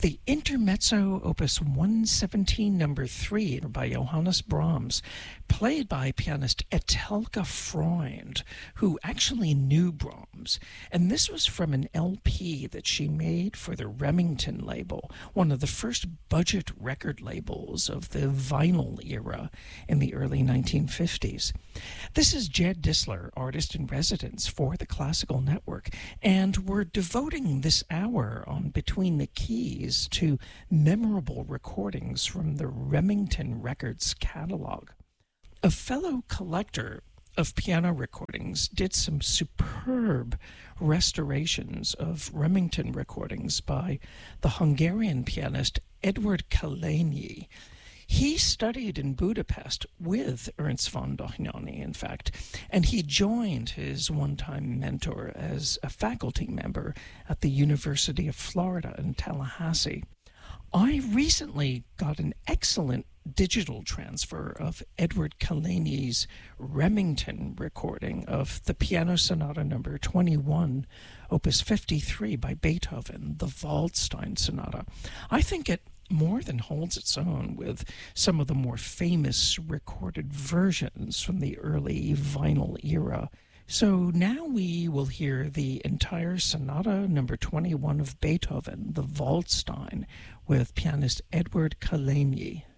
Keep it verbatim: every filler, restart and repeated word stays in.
The Intermezzo Opus one seventeen number three by Johannes Brahms, played by pianist Etelka Freund, who actually knew Brahms. And this was from an L P that she made for the Remington label, one of the first budget record labels of the vinyl era in the early nineteen fifties. This is Jed Disler, artist in residence for the Classical Network, and we're devoting this hour on Between the Keys to memorable recordings from the Remington Records catalog. A fellow collector of piano recordings did some superb restorations of Remington recordings by the Hungarian pianist Edward Kalény. He studied in Budapest with Ernst von Dohnányi, in fact, and he joined his one-time mentor as a faculty member at the University of Florida in Tallahassee. I recently got an excellent digital transfer of Edward Kalény's Remington recording of the Piano Sonata number twenty-one, opus fifty-three by Beethoven, the Waldstein Sonata. I think it more than holds its own with some of the more famous recorded versions from the early vinyl era. So now we will hear the entire Sonata number twenty-one of Beethoven, the Waldstein, with pianist Edward Kalény.